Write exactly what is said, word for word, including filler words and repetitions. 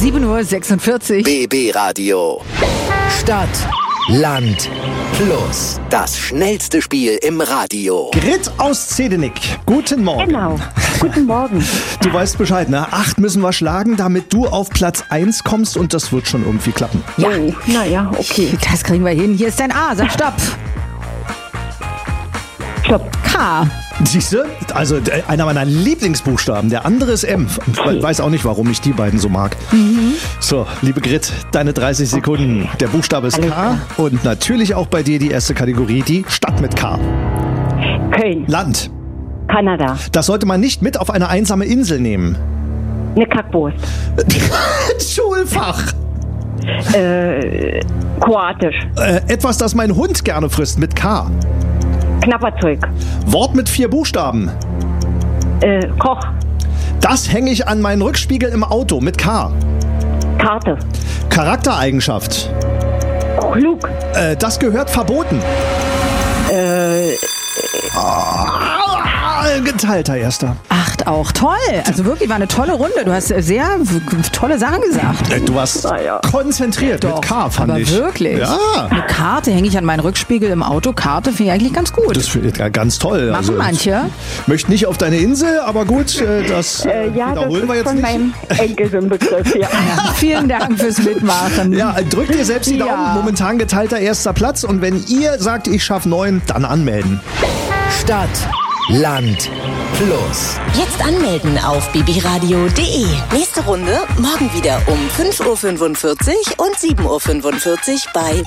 sieben Uhr sechsundvierzig. B B Radio. Stadt, Land, Plus. Das schnellste Spiel im Radio. Grit aus Zedenik. Guten Morgen. Genau. Guten Morgen. Du weißt Bescheid, ne? Acht müssen wir schlagen, damit du auf Platz eins kommst und das wird schon irgendwie klappen. Ja. Oh, naja, okay. Das kriegen wir hin. Hier ist dein A. Sag Stopp. Stopp. K. Siehst du? Also äh, einer meiner Lieblingsbuchstaben. Der andere ist M. Ich we- weiß auch nicht, warum ich die beiden so mag. Mhm. So, liebe Grit, deine dreißig Sekunden. Der Buchstabe ist Alles K. klar. Und natürlich auch bei dir die erste Kategorie, die Stadt mit K. Köln. Land. Kanada. Das sollte man nicht mit auf eine einsame Insel nehmen. Eine Kackwurst. Schulfach. Äh, Kroatisch. Äh, etwas, das mein Hund gerne frisst, mit K. Knapperzeug. Wort mit vier Buchstaben. Äh, Koch. Das hänge ich an meinen Rückspiegel im Auto, mit K. Karte. Charaktereigenschaft. Klug. Äh, das gehört verboten. Äh, Ah, geteilter Erster. Acht auch. Toll. Also wirklich, war eine tolle Runde. Du hast sehr w- tolle Sachen gesagt. Äh, Du warst Naja. konzentriert mit K, fand aber ich. wirklich. Ja, Eine Karte hänge ich an meinen Rückspiegel im Auto. Karte finde ich eigentlich ganz gut. das finde ich ja ganz toll. Machen manche. Ich möchte nicht auf deine Insel, aber gut, äh, das äh, äh, ja, das wiederholen ist wir jetzt von nicht. meinem Enkel so ein Begriff, ja. Ja, vielen Dank fürs Mitmachen. Ja, drückt ihr selbst die Daumen. Ja. Momentan geteilter erster Platz. Und wenn ihr sagt, ich schaffe neun, dann anmelden. Stadt, Land, Plus. Jetzt anmelden auf b b radio punkt d e. Nächste Runde morgen wieder um fünf Uhr fünfundvierzig und sieben Uhr fünfundvierzig bei